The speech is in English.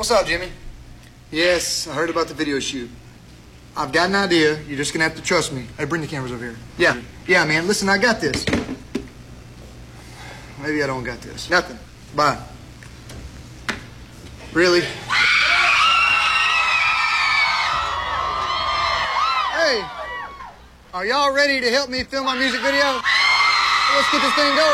What's up, Jimmy? Yes, I heard about the video shoot. I've got an idea. You're just gonna have to trust me. Hey, bring the cameras over here. Yeah, man. Listen, I got this. Maybe I don't got this. Nothing. Bye. Really? Hey, are y'all ready to help me film my music video? Let's get this thing going.